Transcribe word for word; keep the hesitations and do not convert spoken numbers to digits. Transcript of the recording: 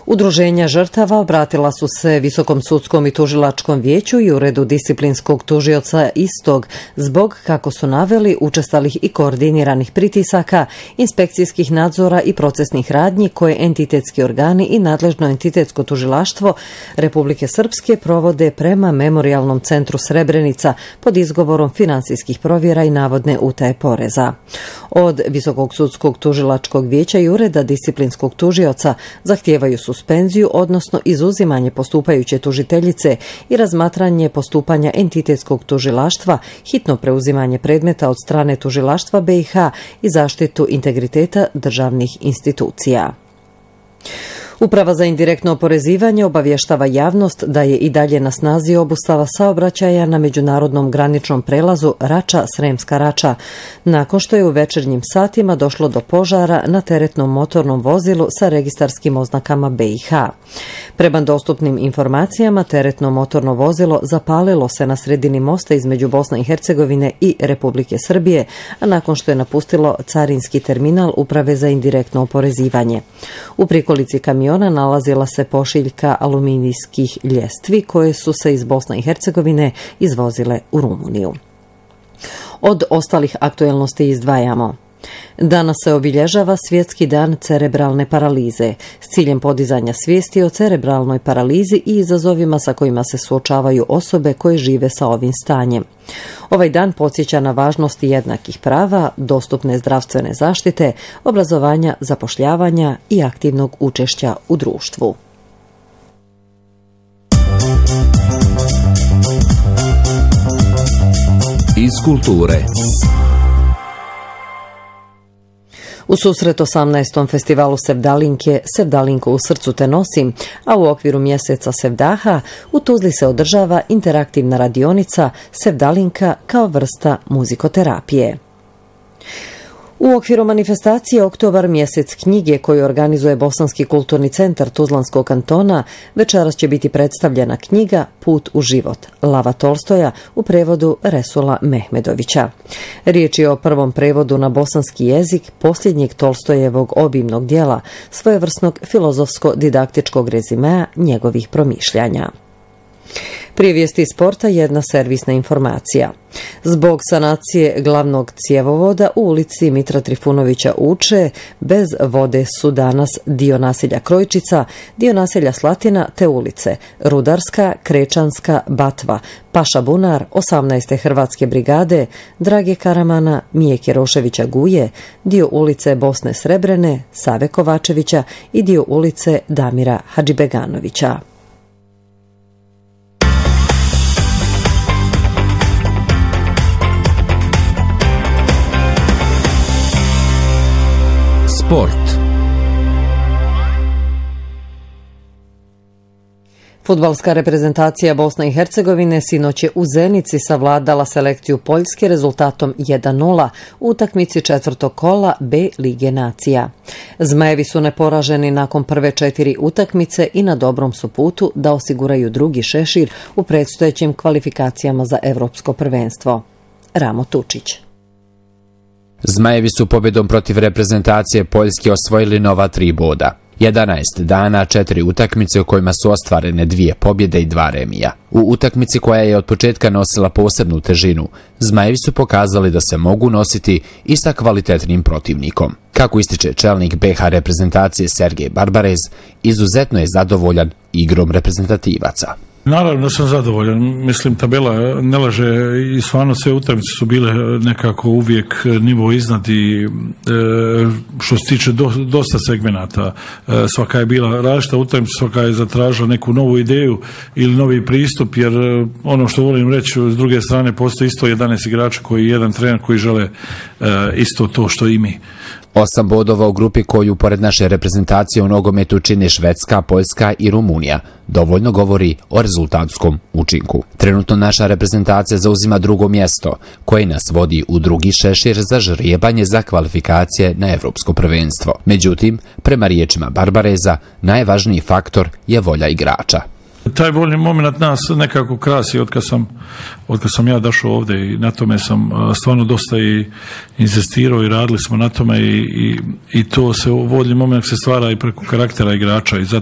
Udruženja žrtava obratila su se Visokom sudskom i tužilačkom vijeću i Uredu disciplinskog tužioca istog zbog, kako su naveli, učestalih i koordiniranih pritisaka, inspekcijskih nadzora i procesnih radnji koje entitetski organi i nadležno entitetsko tužilaštvo Republike Srpske provode prema Memorijalnom centru Srebrenica pod izgovorom finansijskih provjera i navodne utaje poreza. Od Visokog sudskog tužilačkog vijeća i Ureda disciplinskog tužioca zahtijevaju suspenziju, odnosno izuzimanje postupajuće tužiteljice i razmatranje postupanja entitetskog tužilaštva, hitno preuzimanje predmeta od strane tužilaštva B i H i zaštitu integriteta državnih institucija. Uprava za indirektno oporezivanje obavještava javnost da je i dalje na snazi obustava saobraćaja na međunarodnom graničnom prelazu Rača-Sremska Rača, nakon što je u večernjim satima došlo do požara na teretnom motornom vozilu sa registarskim oznakama B i H. Prema dostupnim informacijama, teretno motorno vozilo zapalilo se na sredini mosta između Bosne i Hercegovine i Republike Srbije, a nakon što je napustilo carinski terminal Uprave za indirektno oporezivanje. U prikolici kamiona nalazila se pošiljka aluminijskih ljestvi koje su se iz Bosne i Hercegovine izvozile u Rumuniju. Od ostalih aktuelnosti izdvajamo: danas se obilježava Svjetski dan cerebralne paralize s ciljem podizanja svijesti o cerebralnoj paralizi i izazovima sa kojima se suočavaju osobe koje žive sa ovim stanjem. Ovaj dan podsjeća na važnost jednakih prava, dostupne zdravstvene zaštite, obrazovanja, zapošljavanja i aktivnog učešća u društvu. Iz kulture. U susret osamnaestom festivalu Sevdalinke Sevdalinko u srcu te nosim, a u okviru mjeseca Sevdaha u Tuzli se održava interaktivna radionica Sevdalinka kao vrsta muzikoterapije. U okviru manifestacije Oktobar mjesec knjige koju organizuje Bosanski kulturni centar Tuzlanskog kantona, večeras će biti predstavljena knjiga Put u život Lava Tolstoja u prevodu Resula Mehmedovića. Riječ je o prvom prevodu na bosanski jezik posljednjeg Tolstojevog obimnog dijela, svojevrsnog filozofsko-didaktičkog rezimea njegovih promišljanja. Prije vijesti sporta jedna servisna informacija. Zbog sanacije glavnog cjevovoda u ulici Mitra Trifunovića Uče bez vode su danas dio naselja Krojčica, dio naselja Slatina te ulice Rudarska, Krečanska, Batva, Paša Bunar, osamnaeste Hrvatske brigade, Drage Karamana, Mije Keroševića Guje, dio ulice Bosne Srebrene, Save Kovačevića i dio ulice Damira Hadžibeganovića. Sport. Fudbalska reprezentacija Bosne i Hercegovine sinoć je u Zenici savladala selekciju Poljske rezultatom jedan nula u utakmici četvrtog kola B Lige nacija. Zmajevi su neporaženi nakon prve četiri utakmice i na dobrom su putu da osiguraju drugi šešir u predstojećim kvalifikacijama za Evropsko prvenstvo. Ramo Tučić. Zmajevi su pobjedom protiv reprezentacije Poljske osvojili nova tri boda. jedanaest dana, četiri utakmice u kojima su ostvarene dvije pobjede i dva remija. U utakmici koja je od početka nosila posebnu težinu, Zmajevi su pokazali da se mogu nositi i sa kvalitetnim protivnikom. Kako ističe čelnik B H reprezentacije Sergej Barbarez, izuzetno je zadovoljan igrom reprezentativaca. Naravno da sam zadovoljan, mislim tabela ne laže i stvarno sve utakmice su bile nekako uvijek nivo iznad i e, što se tiče do, dosta segmenata, e, svaka je bila različita utakmica, svaka je zatražila neku novu ideju ili novi pristup, jer ono što volim reći, s druge strane postoji isto jedanaest igrača koji jedan trener koji žele e, isto to što i mi. Osam bodova u grupi koju pored naše reprezentacije u nogometu čine Švedska, Poljska i Rumunija dovoljno govori o rezultatskom učinku. Trenutno naša reprezentacija zauzima drugo mjesto, koje nas vodi u drugi šešir za žrijebanje za kvalifikacije na Evropsko prvenstvo. Međutim, prema riječima Barbareza, najvažniji faktor je volja igrača. Taj voljni moment nas nekako krasi od kad sam, od kad sam ja došao ovdje i na tome sam stvarno dosta i insistirao i radili smo na tome i, i, i to se voljni moment se stvara i preko karaktera igrača i zato